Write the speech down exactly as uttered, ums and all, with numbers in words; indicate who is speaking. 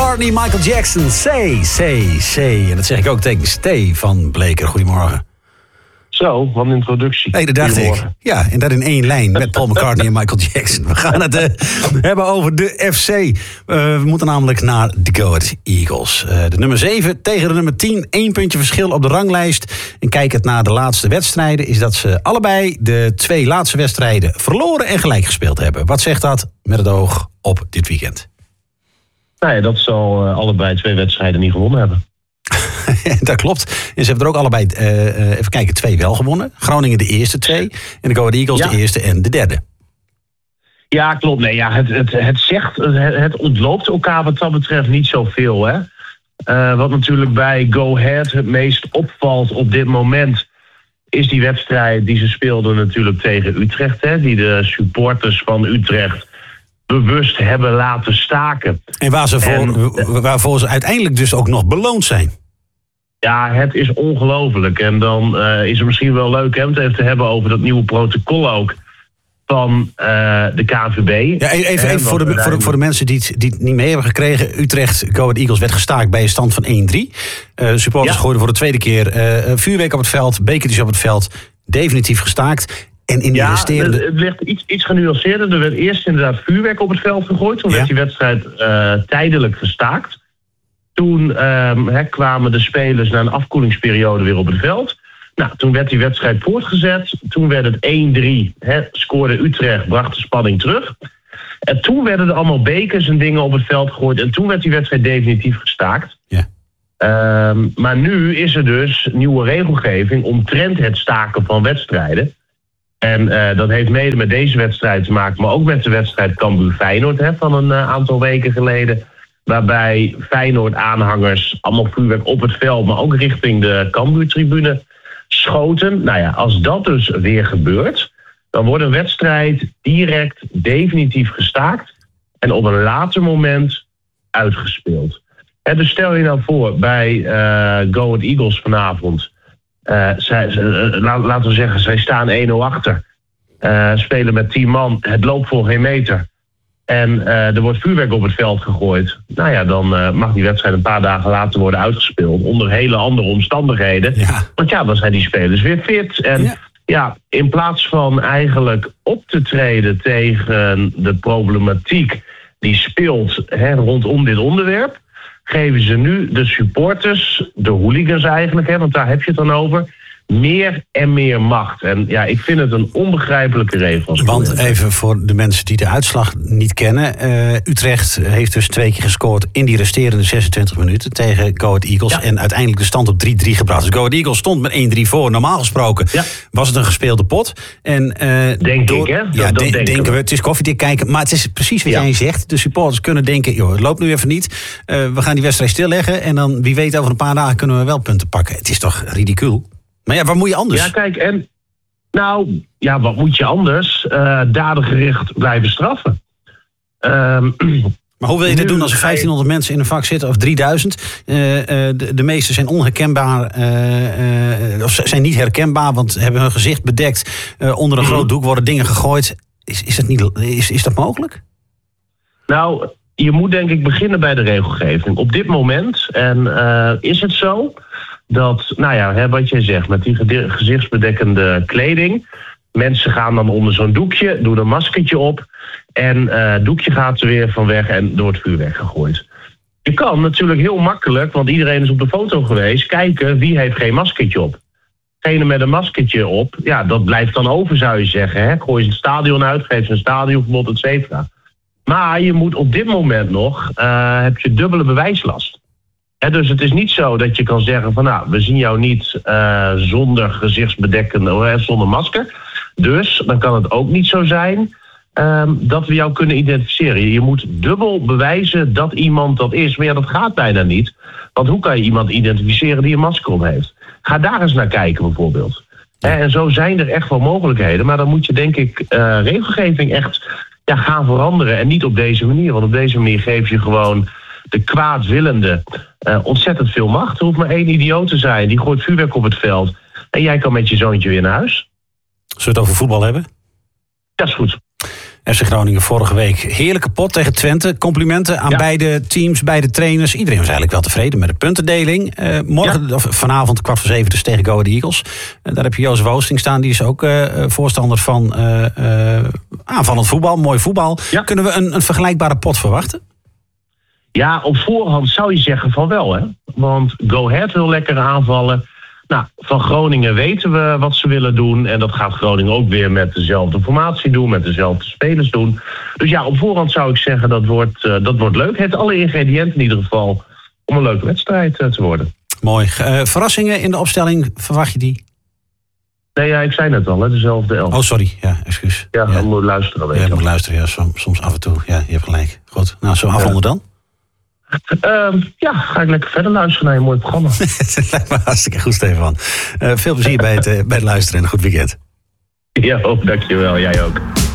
Speaker 1: McCartney, Michael Jackson, Say, Say, Say. En dat zeg ik ook tegen Stay van Bleker. Goedemorgen.
Speaker 2: Zo, wat een introductie.
Speaker 1: Nee, dat dacht ik. Ja, en dat in één lijn met Paul McCartnney en Michael Jackson. We gaan het uh, hebben over de F C. Uh, we moeten namelijk naar de Go Ahead Eagles. Uh, de nummer zeven tegen de nummer tien. Eén puntje verschil op de ranglijst. En kijkend naar de laatste wedstrijden is dat ze allebei de twee laatste wedstrijden verloren en gelijk gespeeld hebben. Wat zegt dat met het oog op dit weekend?
Speaker 2: Nou ja, dat ze al uh, allebei twee wedstrijden niet gewonnen hebben.
Speaker 1: Dat klopt. En ze hebben er ook allebei, uh, even kijken, twee wel gewonnen. Groningen de eerste twee. En de Go Ahead Eagles ja. de eerste en de derde.
Speaker 2: Ja, klopt. Nee, ja, het, het, het zegt, het, het ontloopt elkaar wat dat betreft niet zoveel. Hè? Uh, wat natuurlijk bij Go Ahead het meest opvalt op dit moment is die wedstrijd die ze speelden natuurlijk tegen Utrecht. Hè? Die de supporters van Utrecht bewust hebben laten staken.
Speaker 1: En, waar ze voor, en waarvoor ze uiteindelijk dus ook nog beloond zijn.
Speaker 2: Ja, het is ongelooflijk. En dan uh, is het misschien wel leuk hè, om het even te hebben over dat nieuwe protocol ook van uh, de K N V B. Ja,
Speaker 1: even even voor, de, voor, de, voor de mensen die het, die het niet mee hebben gekregen. Utrecht, Go Ahead Eagles werd gestaakt bij een stand van één drie. Uh, supporters ja. gooiden voor de tweede keer uh, vuurwerk op het veld, bekertjes op het veld. Definitief gestaakt. En in die
Speaker 2: ja,
Speaker 1: resterende...
Speaker 2: het ligt iets, iets genuanceerder. Er werd eerst inderdaad vuurwerk op het veld gegooid. Toen ja. werd die wedstrijd uh, tijdelijk gestaakt. Toen uh, he, kwamen de spelers na een afkoelingsperiode weer op het veld. Nou, toen werd die wedstrijd voortgezet. Toen werd het één drie. He, scoorde Utrecht, bracht de spanning terug. En toen werden er allemaal bekers en dingen op het veld gegooid. En toen werd die wedstrijd definitief gestaakt.
Speaker 1: Ja.
Speaker 2: Uh, maar nu is er dus nieuwe regelgeving omtrent het staken van wedstrijden. En uh, dat heeft mede met deze wedstrijd te maken, maar ook met de wedstrijd Cambuur-Feyenoord hè, van een uh, aantal weken geleden. Waarbij Feyenoord-aanhangers allemaal vuurwerk op het veld, maar ook richting de Cambuur-tribune schoten. Nou ja, als dat dus weer gebeurt, dan wordt een wedstrijd direct definitief gestaakt en op een later moment uitgespeeld. En dus stel je nou voor bij uh, Go Ahead Eagles vanavond. Uh, zij, uh, laat, laten we zeggen, zij staan één nul achter. Uh, spelen met tien man. Het loopt voor geen meter. En uh, er wordt vuurwerk op het veld gegooid. Nou ja, dan uh, mag die wedstrijd een paar dagen later worden uitgespeeld. Onder hele andere omstandigheden. Ja. Want ja, dan zijn die spelers weer fit. En ja. ja, in plaats van eigenlijk op te treden tegen de problematiek die speelt hè, rondom dit onderwerp, geven ze nu de supporters, de hooligans eigenlijk, hè, want daar heb je het dan over, meer en meer macht. En ja, ik vind het een onbegrijpelijke regel.
Speaker 1: Want even voor de mensen die de uitslag niet kennen. Uh, Utrecht heeft dus twee keer gescoord in die resterende zesentwintig minuten tegen Go Ahead Eagles. Ja. En uiteindelijk de stand op drie drie gebracht. Dus Go Ahead Eagles stond met één drie voor. Normaal gesproken ja. was het een gespeelde pot. En, uh,
Speaker 2: denk
Speaker 1: door,
Speaker 2: ik, hè?
Speaker 1: Ja,
Speaker 2: dat,
Speaker 1: de,
Speaker 2: dat
Speaker 1: denken we. we. Het is koffiedik kijken. Maar het is precies wat ja. jij zegt. De supporters kunnen denken, joh, het loopt nu even niet. Uh, we gaan die wedstrijd stilleggen. En dan, wie weet, over een paar dagen kunnen we wel punten pakken. Het is toch ridicuul? Maar ja, wat moet je anders?
Speaker 2: Ja, kijk, en nou, ja, wat moet je anders? Uh, dadengericht blijven straffen. Um,
Speaker 1: maar hoe wil je dit doen als er vijftienhonderd mensen in een vak zitten of drieduizend? Uh, uh, de, de meeste zijn onherkenbaar, uh, uh, of zijn niet herkenbaar, want hebben hun gezicht bedekt. Uh, onder een groot doek worden dingen gegooid. Is, is, dat niet, is, is dat mogelijk?
Speaker 2: Nou, je moet denk ik beginnen bij de regelgeving. Op dit moment, en uh, is het zo dat, nou ja, hè, wat jij zegt, met die gezichtsbedekkende kleding, mensen gaan dan onder zo'n doekje, doen een maskertje op en uh, het doekje gaat er weer van weg en er wordt vuurwerk gegooid. Je kan natuurlijk heel makkelijk, want iedereen is op de foto geweest, kijken wie heeft geen maskertje op. Degene met een maskertje op, ja, dat blijft dan over, zou je zeggen. Hè? Gooi je het stadion uit, geef ze een stadionverbod, et cetera. Maar je moet op dit moment nog, uh, heb je dubbele bewijslast. He, dus het is niet zo dat je kan zeggen van nou, we zien jou niet uh, zonder gezichtsbedekkende, uh, zonder masker. Dus dan kan het ook niet zo zijn um, dat we jou kunnen identificeren. Je moet dubbel bewijzen dat iemand dat is. Maar ja, dat gaat bijna niet. Want hoe kan je iemand identificeren die een masker op heeft? Ga daar eens naar kijken bijvoorbeeld. He, en zo zijn er echt wel mogelijkheden. Maar dan moet je denk ik uh, regelgeving echt ja, gaan veranderen. En niet op deze manier. Want op deze manier geef je gewoon de kwaadwillende uh, ontzettend veel macht. Er hoeft maar één idioot te zijn. Die gooit vuurwerk op het veld. En jij kan met je zoontje weer naar huis.
Speaker 1: Zullen we het over voetbal hebben?
Speaker 2: Dat is goed.
Speaker 1: F C Groningen vorige week. Heerlijke pot tegen Twente. Complimenten aan ja. beide teams, beide trainers. Iedereen was eigenlijk wel tevreden met de puntendeling. Uh, morgen, ja. of vanavond kwart voor zeven dus tegen Go Ahead Eagles. Uh, daar heb je Jozef Oosting staan. Die is ook uh, voorstander van uh, uh, aanvallend voetbal. Mooi voetbal. Ja. Kunnen we een, een vergelijkbare pot verwachten?
Speaker 2: Ja, op voorhand zou je zeggen van wel. Hè? Want Go Ahead wil lekker aanvallen. Nou, van Groningen weten we wat ze willen doen. En dat gaat Groningen ook weer met dezelfde formatie doen. Met dezelfde spelers doen. Dus ja, op voorhand zou ik zeggen dat wordt, uh, dat wordt leuk. Het heeft alle ingrediënten in ieder geval om een leuke wedstrijd uh, te worden.
Speaker 1: Mooi. Uh, verrassingen in de opstelling, verwacht je die?
Speaker 2: Nee, ja, ik zei net al, hè, dezelfde elf.
Speaker 1: Oh, sorry. Ja, excuus.
Speaker 2: Ja, ja. Dan moet luisteren. Weet
Speaker 1: ja,
Speaker 2: je
Speaker 1: moet luisteren. Ja, soms, soms af en toe. Ja, je hebt gelijk. Goed. Nou, zo afronden ja. dan?
Speaker 2: Uh, ja, ga ik lekker verder luisteren naar een mooi programma.
Speaker 1: Het lijkt me hartstikke goed, Stefan. Uh, veel plezier bij het, uh, bij het luisteren en een goed weekend.
Speaker 2: Ja, ook, dankjewel. Jij ook.